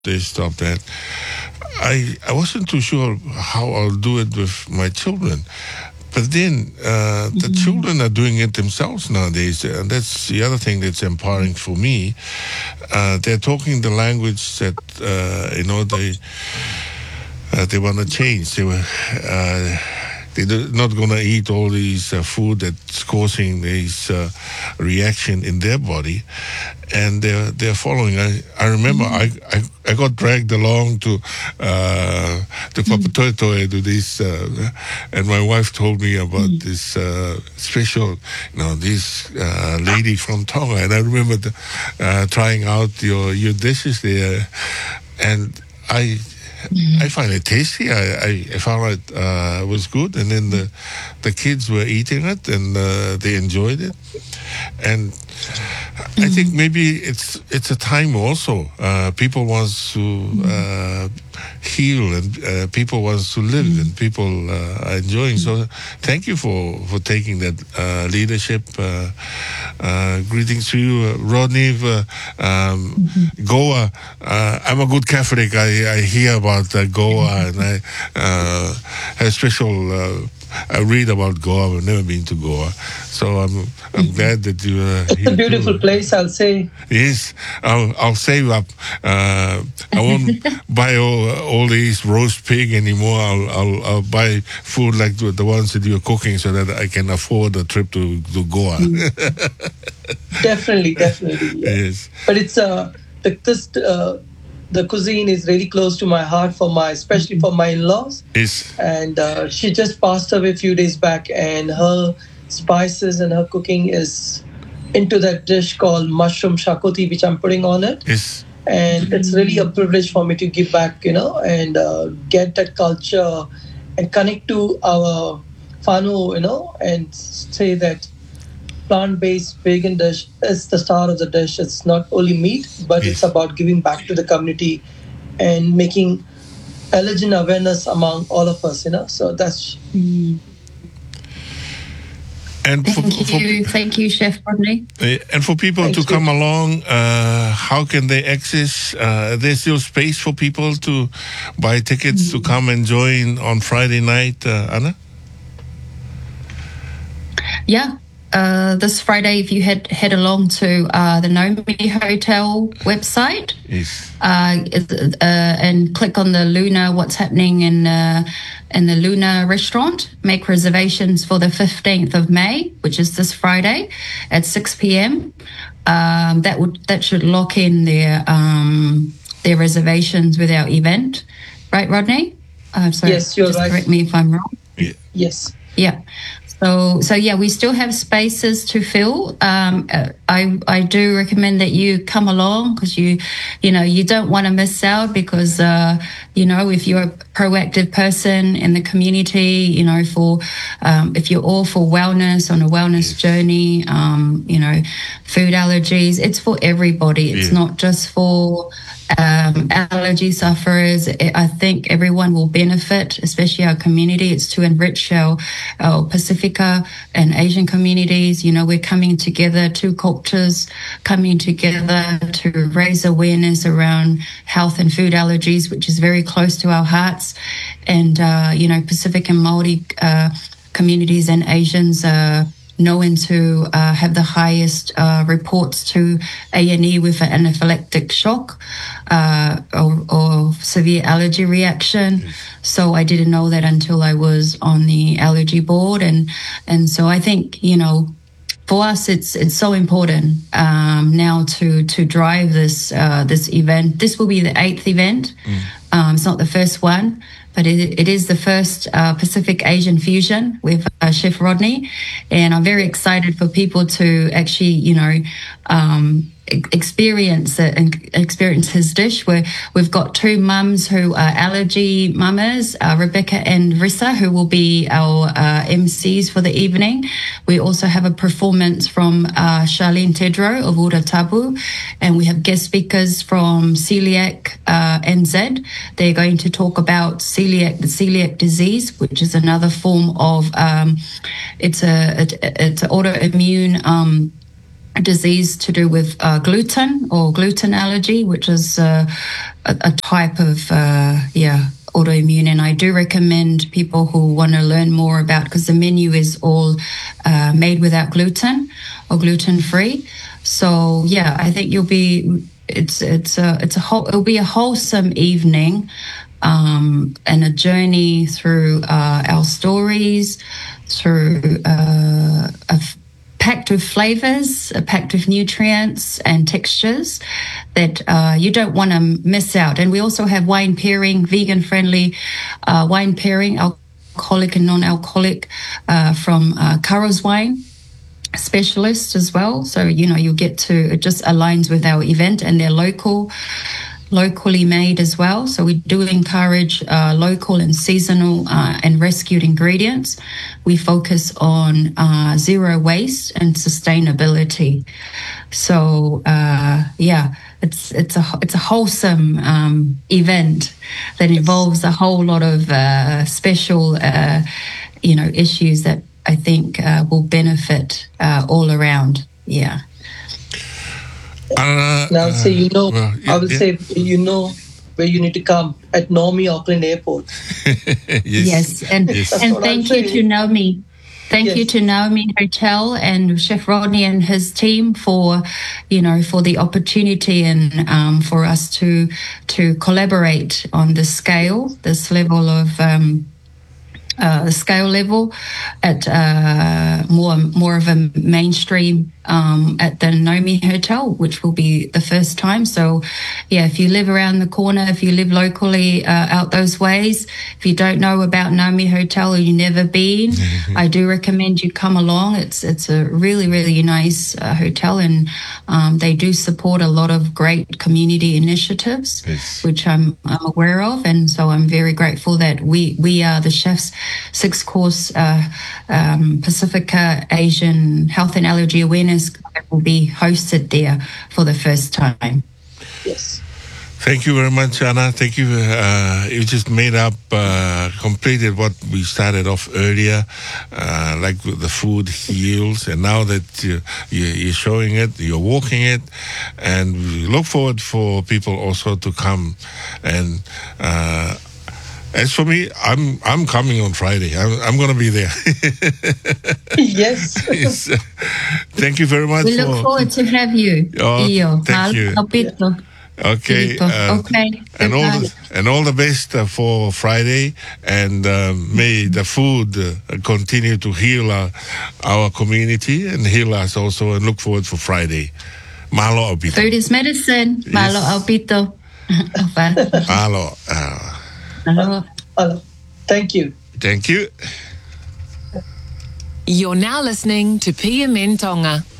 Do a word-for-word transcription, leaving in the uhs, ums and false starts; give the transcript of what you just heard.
taste of that. I I wasn't too sure how I'll do it with my children. But then uh, the Mhm. children are doing it themselves nowadays, and that's the other thing that's empowering for me. Uh, they're talking the language that uh, you know they uh, they want to change. They were uh, they're not going to eat all these uh, food that's causing this uh, reaction in their body, and they're they're following. I I remember I, I I got dragged along to uh, to Papatoetoe to this, uh, and my wife told me about this uh, special, you know, this uh, lady from Tonga, and I remember the, uh, trying out your your dishes there, and I. I find it tasty. I, I, I found it uh, was good, and then the the kids were eating it, and uh, they enjoyed it. And I think maybe it's it's a time also. Uh, people wants to uh, heal, and uh, people wants to live, and people uh, are enjoying. So thank you for, for taking that uh, leadership. Uh, uh, greetings to you, uh, Rodney. Uh, um, Goa. Uh, I'm a good Catholic. I, I hear about uh, Goa, and I uh, have special. Uh, I read about Goa. I've never been to Goa, so I'm I'm glad that you. Uh, It's a beautiful place, I'll say. Yes, I'll I'll save up. Uh, I won't buy all, all these roast pig anymore. I'll I'll, I'll buy food like the, the ones that you're cooking, so that I can afford a trip to, to Goa. Definitely, definitely. Yeah. Yes. But it's uh, the, this uh, the cuisine is really close to my heart for my, especially for my in-laws. Yes. And uh, she just passed away a few days back, and her spices and her cooking is into that dish called mushroom shakoti, which I'm putting on it. Yes. And it's really a privilege for me to give back, you know, and uh, get that culture and connect to our whānau, you know, and say that plant-based vegan dish is the star of the dish. It's not only meat, but Yes. it's about giving back to the community and making allergen awareness among all of us, you know. So that's And for, Thank for, you, thank you, Chef Rodney. uh, and for people Thank to you. come along, uh, how can they access? Uh, there's still space for people to buy tickets to come and join on Friday night, uh, Anna? Yeah, uh, this Friday, if you head head along to uh, the Nomi Hotel website Yes. uh, is- uh, and click on the Luna, what's happening in uh, in the Luna restaurant, make reservations for the fifteenth of May, which is this Friday at six p.m. Um, that would that should lock in their um, their reservations with our event, right, Rodney? Uh, sorry, Yes, you're just right. correct me if I'm wrong. yes. Yeah. So, so yeah, we still have spaces to fill. Um, uh, I, I do recommend that you come along because you, you know, you don't want to miss out because, uh, you know, if you're a proactive person in the community, you know, for, um, if you're all for wellness on a wellness journey, um, you know, food allergies, it's for everybody. It's Yeah. not just for, um, allergy sufferers. I I think everyone will benefit, especially our community. It's to enrich our, our Pacifica and Asian communities. You know, we're coming together, two cultures coming together to raise awareness around health and food allergies, which is very close to our hearts. And, uh, you know, Pacific and Māori, uh, communities and Asians are known to uh, have the highest uh, reports to A and E with an anaphylactic shock uh, or, or severe allergy reaction. So I didn't know that until I was on the allergy board, and and so I think, you know, for us, it's it's so important um, now to to drive this uh, this event. This will be the eighth event. Um, it's not the first one, but it, it is the first uh, Pacific Asian fusion with uh, Chef Rodney, and I'm very excited for people to actually, you know, um, e- experience it and experience his dish. Where we've got two mums who are allergy mamas, uh, Rebecca and Rissa, who will be our uh, M Cs for the evening. We also have a performance from uh, Charlene Tedro of Ura Tabu, and we have guest speakers from Celiac uh, N Z. They're going to talk about celiac, the celiac disease, which is another form of um, it's a it, it's an autoimmune um, a disease to do with uh, gluten or gluten allergy, which is uh, a, a type of, uh, yeah, autoimmune. And I do recommend people who want to learn more about, because the menu is all uh, made without gluten or gluten-free. So, yeah, I think you'll be, it's, it's a, it's a whole, it'll be a wholesome evening um, and a journey through uh, our stories, through uh, a packed with flavors, packed with nutrients and textures that uh, you don't want to miss out. And we also have wine pairing, vegan-friendly uh, wine pairing, alcoholic and non-alcoholic uh, from uh, Kara's Wine specialist as well. So, you know, you'll get to, it just aligns with our event, and they're local, locally made as well. So we do encourage uh, local and seasonal uh, and rescued ingredients. We focus on uh, zero waste and sustainability. So uh, yeah, it's it's a it's a wholesome um, event that involves a whole lot of uh, special uh, you know issues that I think uh, will benefit uh, all around. Yeah. Uh, Now, uh, say you know, well, yeah, I will yeah. say you know where you need to come at Naomi Auckland Airport. yes. Yes, and Yes. and what thank I'm you to saying. Naomi. Thank Yes. you to Naomi Hotel and Chef Rodney and his team for, you know, for the opportunity and um, for us to to collaborate on this scale, this level of um, uh, scale level at uh, more more of a mainstream um, at the Naomi Hotel, which will be the first time. So, yeah, if you live around the corner, if you live locally uh, out those ways, if you don't know about Naomi Hotel or you've never been, I do recommend you come along. It's it's a really, really nice uh, hotel, and um, they do support a lot of great community initiatives, Yes. which I'm, I'm aware of. And so I'm very grateful that we, we are the chef's six course uh, um, Pacifica Asian Health and Allergy Awareness will be hosted there for the first time. Yes. Thank you very much, Anna. Thank you. Uh, you just made up, uh, completed what we started off earlier, uh, like the food heals. And now that you, you, you're showing it, you're walking it, and we look forward for people also to come. And uh, as for me, I'm I'm coming on Friday. I'm, I'm going to be there. Yes. Yes. Thank you very much. We look for, forward to have you. Oh, Iyo. thank you. Alpito. Okay, Filippo. uh, Okay. and all Goodbye. the, and all the best uh, for Friday, and um, may the food uh, continue to heal our, our community and heal us also. And look forward for Friday. Mahalo Alpito. Food is medicine. Malo Yes. Alpito. Mahalo. Uh, Malo. Hello. Thank you. thank you. You're now listening to P M N Tonga.